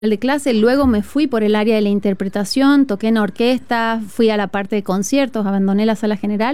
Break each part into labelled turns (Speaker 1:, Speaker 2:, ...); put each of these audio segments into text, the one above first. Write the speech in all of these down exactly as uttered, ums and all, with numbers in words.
Speaker 1: de clase, luego me fui por el área de la interpretación, toqué en orquesta, fui a la parte de conciertos, abandoné la sala general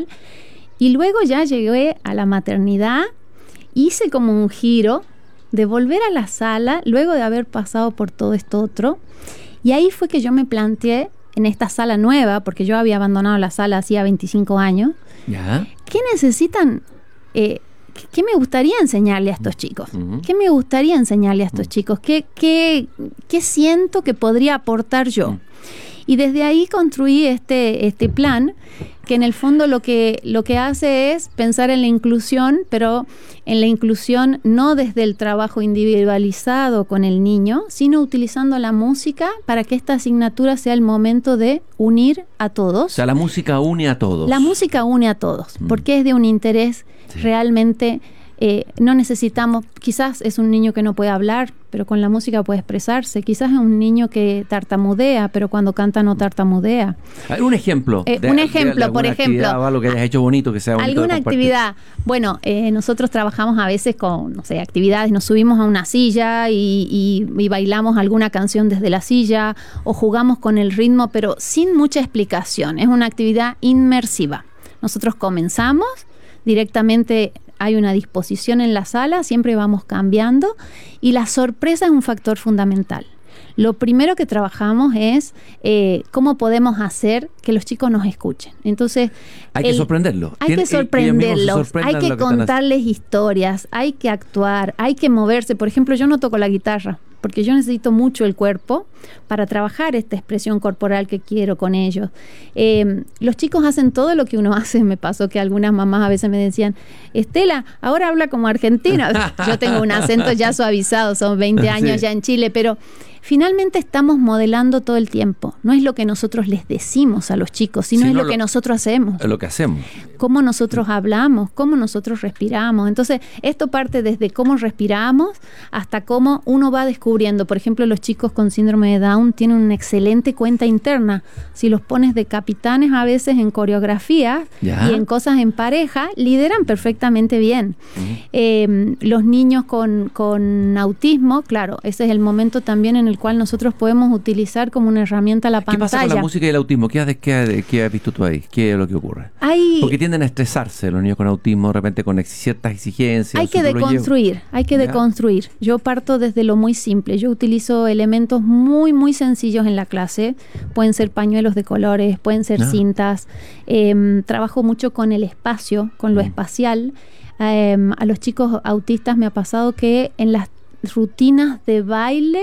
Speaker 1: y luego ya llegué a la maternidad, hice como un giro de volver a la sala luego de haber pasado por todo esto otro y ahí fue que yo me planteé en esta sala nueva, porque yo había abandonado la sala hacía veinticinco años, ¿ya? ¿Qué necesitan? Eh, ¿Qué me gustaría enseñarle a estos chicos? Uh-huh. ¿Qué me gustaría enseñarle a estos uh-huh. chicos? ¿Qué, qué, ¿Qué siento que podría aportar yo? Uh-huh. Y desde ahí construí este, este plan, que en el fondo lo que, lo que hace es pensar en la inclusión, pero en la inclusión no desde el trabajo individualizado con el niño, sino utilizando la música para que esta asignatura sea el momento de unir a todos.
Speaker 2: O sea, la música une a todos.
Speaker 1: La música une a todos, mm. porque es de un interés sí. realmente... Eh, no necesitamos, quizás es un niño que no puede hablar, pero con la música puede expresarse. Quizás es un niño que tartamudea, pero cuando canta no tartamudea.
Speaker 2: Un ejemplo.
Speaker 1: Eh, de, un ejemplo, de, de por ejemplo.
Speaker 2: Algo que hayas hecho bonito, que sea bonito.
Speaker 1: Alguna actividad. Bueno, eh, nosotros trabajamos a veces con, no sé, actividades. Nos subimos a una silla y, y, y bailamos alguna canción desde la silla o jugamos con el ritmo, pero sin mucha explicación. Es una actividad inmersiva. Nosotros comenzamos directamente. Hay una disposición en la sala, siempre vamos cambiando y la sorpresa es un factor fundamental. Lo primero que trabajamos es eh, cómo podemos hacer que los chicos nos escuchen. Entonces,
Speaker 2: hay el, que sorprenderlos.
Speaker 1: Hay que sorprenderlos, hay que, que contarles historias, hay que actuar, hay que moverse. Por ejemplo, yo no toco la guitarra porque yo necesito mucho el cuerpo para trabajar esta expresión corporal que quiero con ellos. Eh, los chicos hacen todo lo que uno hace. Me pasó que algunas mamás a veces me decían, Estela, ahora habla como argentina. Yo tengo un acento ya suavizado, son veinte años sí. ya en Chile, pero finalmente estamos modelando todo el tiempo. No es lo que nosotros les decimos a los chicos, sino sí, es no lo, lo que nosotros hacemos.
Speaker 2: Es lo que hacemos.
Speaker 1: Cómo nosotros hablamos, cómo nosotros respiramos. Entonces, esto parte desde cómo respiramos hasta cómo uno va descubriendo. Por ejemplo, los chicos con síndrome de Down tienen una excelente cuenta interna. Si los pones de capitanes a veces en coreografías y en cosas en pareja, lideran perfectamente bien. Uh-huh. Eh, los niños con, con autismo, claro, ese es el momento también en el cual nosotros podemos utilizar como una herramienta la pantalla.
Speaker 2: ¿Qué pasa con la música y el autismo? ¿Qué has, qué, qué has visto tú ahí? ¿Qué es lo que ocurre?
Speaker 1: Hay,
Speaker 2: Porque tienden a estresarse los niños con autismo, de repente con ciertas exigencias.
Speaker 1: Hay que deconstruir, hay que ¿Ya? deconstruir. Yo parto desde lo muy simple. Yo utilizo elementos muy, muy sencillos en la clase. Pueden ser pañuelos de colores, pueden ser ah. cintas. Eh, trabajo mucho con el espacio, con lo mm. espacial. Eh, a los chicos autistas me ha pasado que en las rutinas de baile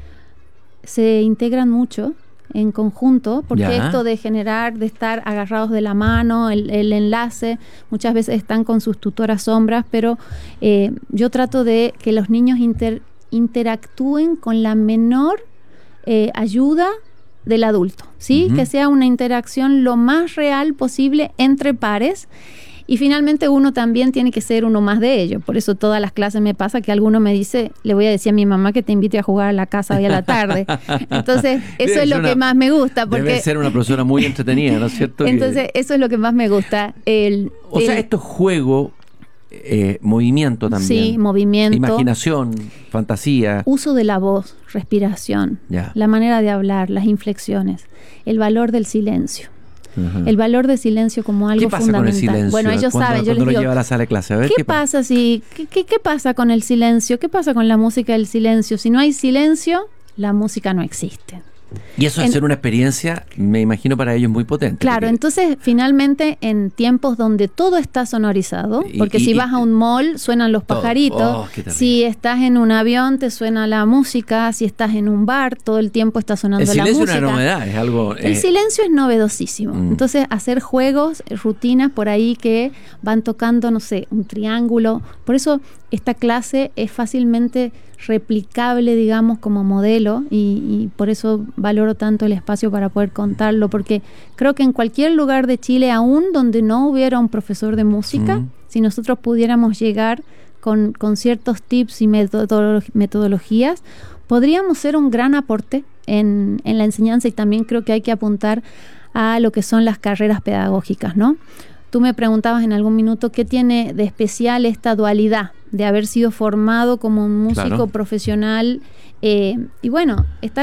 Speaker 1: se integran mucho en conjunto, porque ya. esto de generar, de estar agarrados de la mano, el, el enlace, muchas veces están con sus tutoras sombras, pero eh, yo trato de que los niños inter, interactúen con la menor eh, ayuda del adulto, ¿sí? Uh-huh. Que sea una interacción lo más real posible entre pares. Y finalmente uno también tiene que ser uno más de ellos. Por eso todas las clases me pasa que alguno me dice, le voy a decir a mi mamá que te invite a jugar a la casa hoy a la tarde. Entonces, eso debe es lo una, que más me gusta. Porque
Speaker 2: debe ser una profesora muy entretenida, ¿no es cierto?
Speaker 1: Entonces, que... eso es lo que más me gusta. El,
Speaker 2: o
Speaker 1: el,
Speaker 2: sea, esto es juego, eh, movimiento también.
Speaker 1: Sí, movimiento.
Speaker 2: Imaginación, fantasía.
Speaker 1: Uso de la voz, respiración,
Speaker 2: ya.
Speaker 1: la manera de hablar, las inflexiones, el valor del silencio. Uh-huh. El valor de silencio como algo
Speaker 2: ¿Qué pasa
Speaker 1: fundamental.
Speaker 2: Con el silencio?
Speaker 1: Bueno, ellos saben, yo les
Speaker 2: lo
Speaker 1: digo,
Speaker 2: lleva a la sala de clase? A ver,
Speaker 1: ¿qué,
Speaker 2: ¿qué
Speaker 1: pasa si qué, qué, qué pasa con el silencio? ¿Qué pasa con la música del silencio? Si no hay silencio, la música no existe.
Speaker 2: Y eso es ser una experiencia, me imagino, para ellos muy potente.
Speaker 1: Claro,
Speaker 2: porque...
Speaker 1: entonces finalmente en tiempos donde todo está sonorizado,
Speaker 2: y,
Speaker 1: porque
Speaker 2: y,
Speaker 1: si
Speaker 2: y,
Speaker 1: vas a un mall suenan los todo. pajaritos,
Speaker 2: oh,
Speaker 1: si estás en un avión te suena la música, si estás en un bar todo el tiempo está sonando la música.
Speaker 2: El silencio es una novedad, es algo...
Speaker 1: El
Speaker 2: eh...
Speaker 1: silencio es novedosísimo. Mm. Entonces hacer juegos, rutinas por ahí que van tocando, no sé, un triángulo. Por eso esta clase es fácilmente replicable, digamos, como modelo y, y por eso valoro tanto el espacio para poder contarlo, porque creo que en cualquier lugar de Chile, aún donde no hubiera un profesor de música, mm. si nosotros pudiéramos llegar con, con ciertos tips y metodolo- metodologías, podríamos ser un gran aporte en, en la enseñanza y también creo que hay que apuntar a lo que son las carreras pedagógicas, ¿no? Tú me preguntabas en algún minuto qué tiene de especial esta dualidad de haber sido formado como un músico claro. profesional Eh, y bueno, estar